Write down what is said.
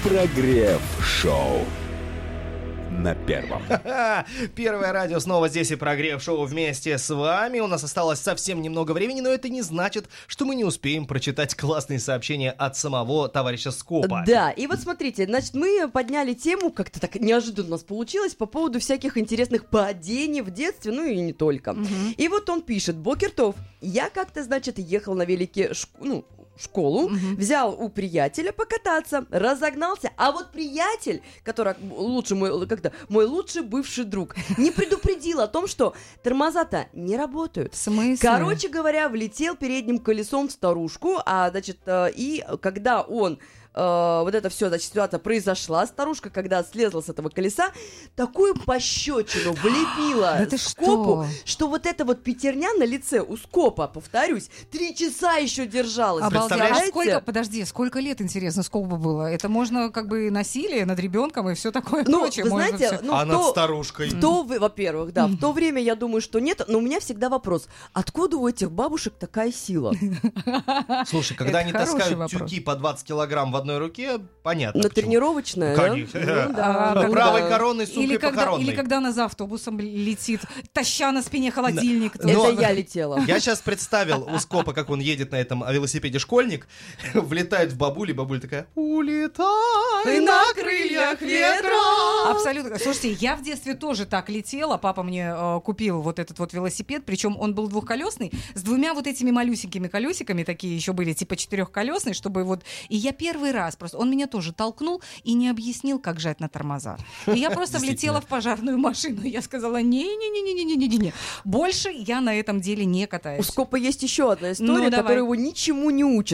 Прогрев-шоу на Первом. Первое радио снова здесь и Прогрев-шоу вместе с вами. У нас осталось совсем немного времени, но это не значит, что мы не успеем прочитать классные сообщения от самого товарища Скопа. Да, и вот смотрите, значит, мы подняли тему, как-то так неожиданно у нас получилось, по поводу всяких интересных падений в детстве, ну и не только. И вот он пишет: Бокертов, я как-то, значит, ехал на велике в школу, взял у приятеля покататься, разогнался, а вот приятель, который мой лучший бывший друг, не предупредил о том, что тормоза-то не работают. В смысле? Короче говоря, влетел передним колесом в старушку, и когда он вот это все, значит, ситуация произошла, старушка, когда слезла с этого колеса, такую пощечину влепила Скопу, что вот эта вот пятерня на лице у Скопа, повторюсь, 3 часа еще держалась. Представляете? Сколько лет, интересно, Скопу было? Это можно как бы насилие над ребенком и все такое прочее. Вы знаете, над старушкой. Во-первых, да, в то время я думаю, что нет, но у меня всегда вопрос, откуда у этих бабушек такая сила? Слушай, когда они таскают тюки по 20 килограмм в одной руке, понятно. На тренировочная, конечно. Правой короной сумкой похоронной. Или когда она за автобусом летит, таща на спине холодильник. Это я летела. Я сейчас представил у Скопа, как он едет на этом велосипеде школьник, влетает в бабулю, и бабуля такая: улетай на крыльях ветра. Абсолютно. Слушайте, я в детстве тоже так летела. Папа мне купил вот этот вот велосипед, причем он был двухколесный, с 2 вот этими малюсенькими колесиками, такие еще были, типа 4-колесные, чтобы вот... И я первый раз просто... Он меня тоже толкнул и не объяснил, как жать на тормоза. И я просто влетела в пожарную машину. Я сказала: не-не-не-не-не-не. Больше я на этом деле не катаюсь. У Скопа есть еще одна история, которая его ничему не учит.